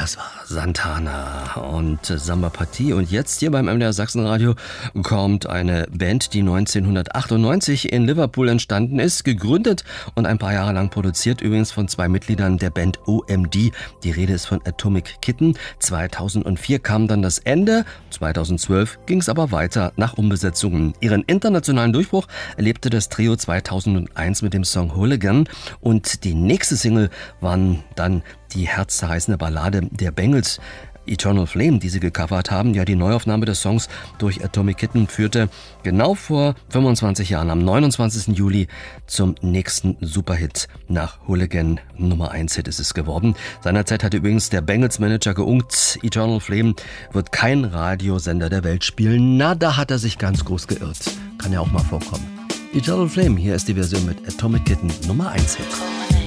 Das war Santana und Samba Partie. Und jetzt hier beim MDR Sachsenradio kommt eine Band, die 1998 in Liverpool entstanden ist, gegründet und ein paar Jahre lang produziert, übrigens von zwei Mitgliedern der Band OMD. Die Rede ist von Atomic Kitten. 2004 kam dann das Ende, 2012 ging es aber weiter nach Umbesetzungen. Ihren internationalen Durchbruch erlebte das Trio 2001 mit dem Song Hooligan und die nächste Single waren dann die herzzerreißende Ballade der Bengals, Eternal Flame, die sie gecovert haben. Ja, die Neuaufnahme des Songs durch Atomic Kitten führte genau vor 25 Jahren, am 29. Juli, zum nächsten Superhit. Nach Hooligan Nummer 1 Hit ist es geworden. Seinerzeit hatte übrigens der Bengals-Manager geunkt, Eternal Flame wird kein Radiosender der Welt spielen. Na, da hat er sich ganz groß geirrt. Kann ja auch mal vorkommen. Eternal Flame, hier ist die Version mit Atomic Kitten Nummer 1 Hit.